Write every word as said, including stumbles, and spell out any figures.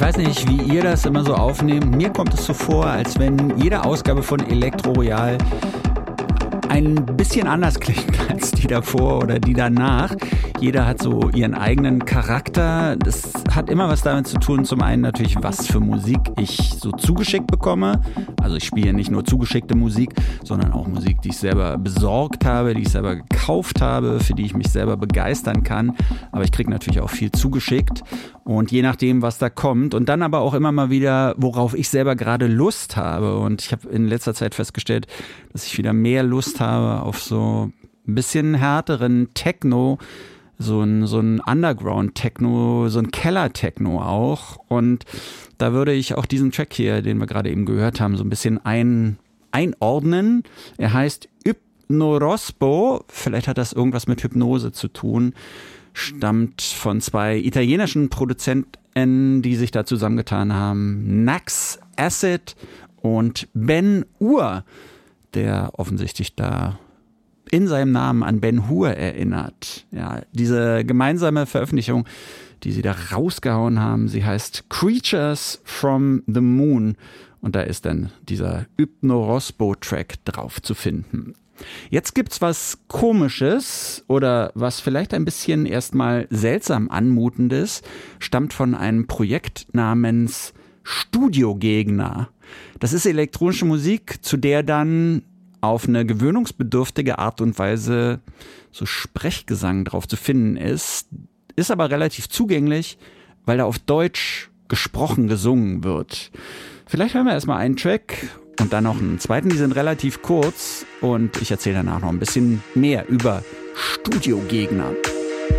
weiß nicht, wie ihr das immer so aufnehmt. Mir kommt es so vor, als wenn jede Ausgabe von Elektro Royal ein bisschen anders klingt als die davor oder die danach. Jeder hat so ihren eigenen Charakter. Das hat immer was damit zu tun, zum einen natürlich, was für Musik ich so zugeschickt bekomme. Also ich spiele nicht nur zugeschickte Musik, sondern auch Musik, die ich selber besorgt habe, die ich selber gekauft habe, für die ich mich selber begeistern kann. Aber ich kriege natürlich auch viel zugeschickt. Und je nachdem, was da kommt. Und dann aber auch immer mal wieder, worauf ich selber gerade Lust habe. Und ich habe in letzter Zeit festgestellt, dass ich wieder mehr Lust habe auf so ein bisschen härteren Techno, so ein, so ein Underground-Techno, so ein Keller-Techno auch. Und da würde ich auch diesen Track hier, den wir gerade eben gehört haben, so ein bisschen ein, einordnen. Er heißt Hypnorospo. Vielleicht hat das irgendwas mit Hypnose zu tun. Stammt von zwei italienischen Produzenten, die sich da zusammengetan haben. Nax Acid und Ben Hur, der offensichtlich da in seinem Namen an Ben Hur erinnert. Ja, diese gemeinsame Veröffentlichung, die sie da rausgehauen haben, sie heißt Creatures from the Moon. Und da ist dann dieser Hypnorospo-Track drauf zu finden. Jetzt gibt's was Komisches oder was vielleicht ein bisschen erstmal seltsam anmutendes, stammt von einem Projekt namens Studiogegner. Das ist elektronische Musik, zu der dann auf eine gewöhnungsbedürftige Art und Weise so Sprechgesang drauf zu finden ist, ist aber relativ zugänglich, weil da auf Deutsch gesprochen gesungen wird. Vielleicht hören wir erstmal einen Track und dann noch einen zweiten, die sind relativ kurz und ich erzähle danach noch ein bisschen mehr über Studiogegner.